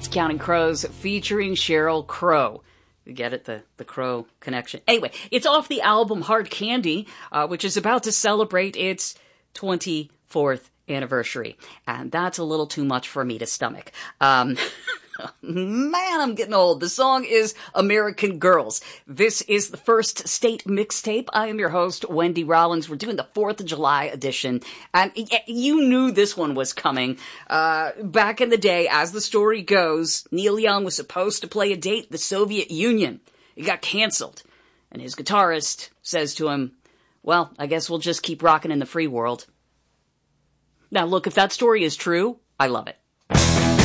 It's Counting Crows featuring Sheryl Crow. You get it? The Crow connection. Anyway, it's off the album Hard Candy, which is about to celebrate its 24th anniversary. And that's a little too much for me to stomach. Man, I'm getting old. The song is American Girls. This is the First State Mixtape. I am your host, Wendy Rollins. We're doing the 4th of July edition. And you knew this one was coming. Back in the day, as the story goes, Neil Young was supposed to play a date in the Soviet Union. It got canceled. And his guitarist says to him, well, I guess we'll just keep rocking in the free world. Now, look, if that story is true, I love it.